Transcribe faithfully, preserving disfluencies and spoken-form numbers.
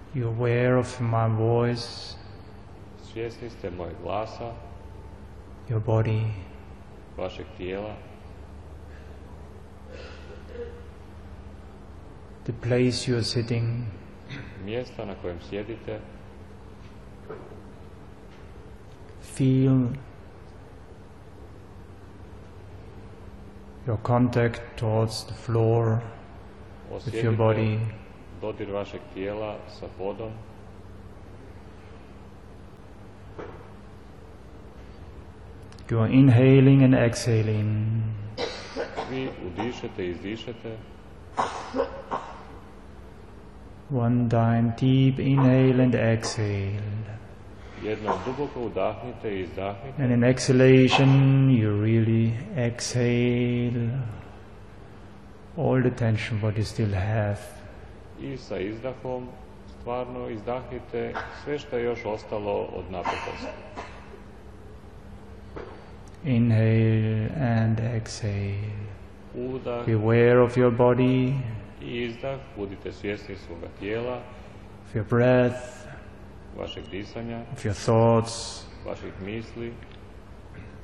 You're aware of my voice, Svjesni ste mojeg glasa, your body, vašeg tijela, the place you're sitting, mjesta na kojem sjedite. feel your contact towards the floor with your body. Osjetite dodir vašeg tijela sa podom. You are inhaling and exhaling. Vi udišete i izdišete. One time, deep inhale and exhale. Jednom duboko udahnite i izdahnite. And in exhalation, you really exhale all the tension what you still have. I sa izdahom stvarno izdahnite sve što je još ostalo od napetosti. Inhale and exhale. Udah Be aware of your body, i izdah, budite svjesni svoga tijela, of your breath, vašeg disanja, of your thoughts. vaših misli.